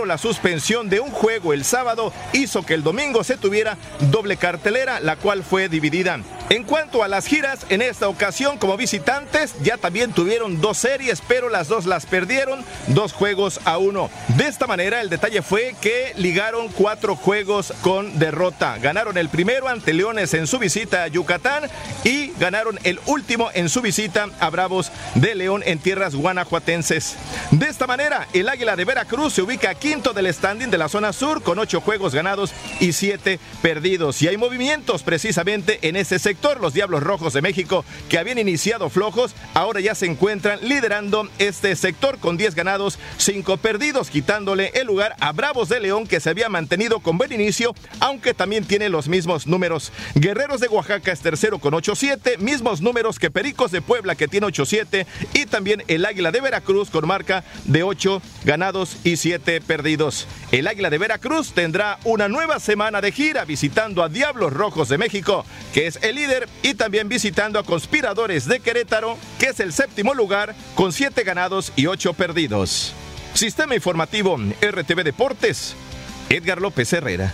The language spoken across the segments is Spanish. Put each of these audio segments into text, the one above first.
pero la suspensión de un juego el sábado hizo que el domingo se tuviera doble cartelera, la cual fue dividida. En cuanto a las giras, en esta ocasión como visitantes ya también tuvieron 2 series, pero las 2 las perdieron 2-1. De esta manera el detalle fue que ligaron 4 juegos con derrota. Ganaron el primero ante Leones en su visita a Yucatán y ganaron el último en su visita a Bravos de León en tierras guanajuatenses. De esta manera el Águila de Veracruz se ubica quinto del standing de la zona sur con 8 juegos ganados y 7 perdidos. Y hay movimientos precisamente en ese sector. Los Diablos Rojos de México, que habían iniciado flojos, ahora ya se encuentran liderando este sector con 10 ganados, 5 perdidos, quitándole el lugar a Bravos de León, que se había mantenido con buen inicio, aunque también tiene los mismos números. Guerreros de Oaxaca es tercero con 8-7, mismos números que Pericos de Puebla, que tiene 8-7, y también el Águila de Veracruz con marca de 8 ganados y 7 perdidos. El Águila de Veracruz tendrá una nueva semana de gira visitando a Diablos Rojos de México, que es el líder, y también visitando a Conspiradores de Querétaro, que es el séptimo lugar con 7 ganados y 8 perdidos. Sistema informativo RTV Deportes, Edgar López Herrera.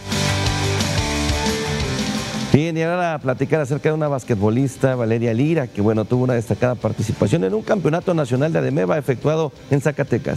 Bien, y ahora a platicar acerca de una basquetbolista, Valeria Lira, que tuvo una destacada participación en un campeonato nacional de ADEMEVA efectuado en Zacatecas.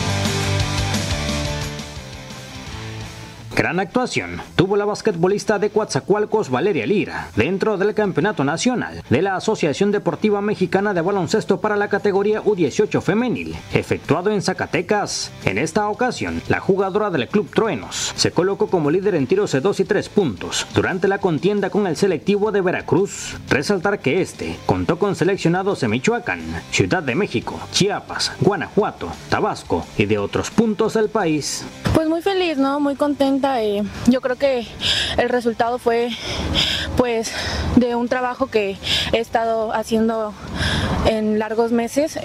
Gran actuación tuvo la basquetbolista de Coatzacoalcos Valeria Lira dentro del Campeonato Nacional de la Asociación Deportiva Mexicana de Baloncesto para la categoría U18 femenil, efectuado en Zacatecas. En esta ocasión, la jugadora del Club Truenos se colocó como líder en tiros de 2 y 3 puntos durante la contienda con el selectivo de Veracruz. Resaltar que contó con seleccionados de Michoacán, Ciudad de México, Chiapas, Guanajuato, Tabasco y de otros puntos del país. Pues muy feliz, ¿no? Muy contenta. Yo creo que el resultado fue pues de un trabajo que he estado haciendo en largos meses.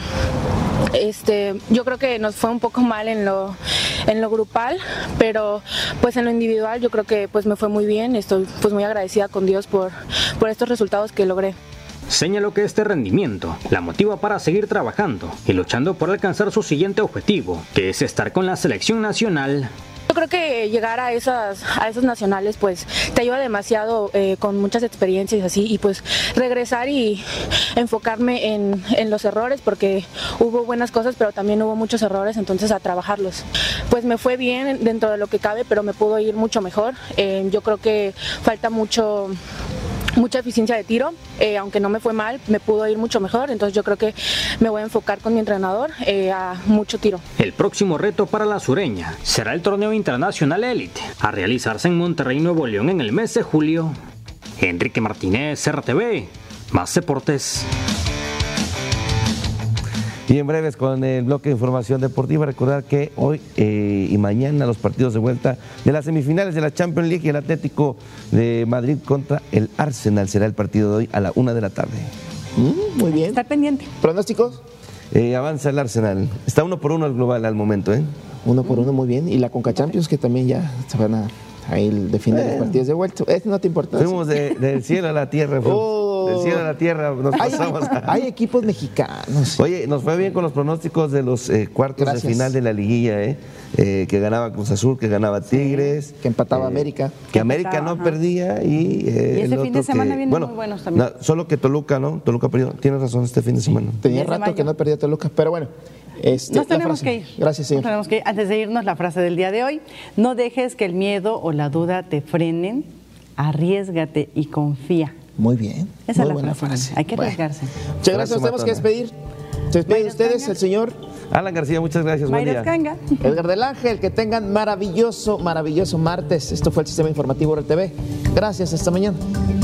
Yo creo que nos fue un poco mal en lo grupal, pero pues en lo individual yo creo que pues me fue muy bien. Estoy pues muy agradecida con Dios por estos resultados que logré. Señaló que este rendimiento la motiva para seguir trabajando y luchando por alcanzar su siguiente objetivo, que es estar con la selección nacional. Yo creo que llegar a esos nacionales pues te ayuda demasiado, con muchas experiencias así, y pues regresar y enfocarme en los errores, porque hubo buenas cosas pero también hubo muchos errores, entonces a trabajarlos. Pues me fue bien dentro de lo que cabe, pero me pudo ir mucho mejor. Yo creo que falta mucha eficiencia de tiro, aunque no me fue mal, me pudo ir mucho mejor, entonces yo creo que me voy a enfocar con mi entrenador a mucho tiro. El próximo reto para la sureña será el torneo internacional Elite, a realizarse en Monterrey, Nuevo León en el mes de julio. Enrique Martínez, RTV, Más Deportes. Y en breves con el bloque de información deportiva, recordar que hoy y mañana los partidos de vuelta de las semifinales de la Champions League y el Atlético de Madrid contra el Arsenal será el partido de hoy a la 1 de la tarde. Muy bien. Está pendiente. ¿Pronósticos? Avanza el Arsenal. Está 1-1 el global al momento. 1-1, muy bien. Y la Conca Champions, que también ya se van a ir definiendo los partidos de vuelta. No te importa. Fuimos del cielo a la tierra. Del cielo a la tierra nos pasamos. Hay equipos mexicanos. Oye, nos fue bien con los pronósticos de los cuartos de final de la liguilla, que ganaba Cruz Azul, que ganaba Tigres, que empataba América, que América no perdía, y este fin de semana vienen muy buenos también. Solo que Toluca perdió. Tienes razón, este fin de semana. Tenía rato que no perdía Toluca, pero bueno. Nos tenemos que ir. Gracias, señor. Nos tenemos que ir. Antes de irnos, la frase del día de hoy: no dejes que el miedo o la duda te frenen, arriésgate y confía. Muy bien. Esa muy es buena la frase. Hay que arriesgarse. Muchas gracias, nos tenemos que despedir. Se despiden ustedes, el señor Alan García, muchas gracias. Buen día. Edgar del Ángel, que tengan maravilloso martes. Esto fue el Sistema Informativo RTV. Gracias, hasta mañana.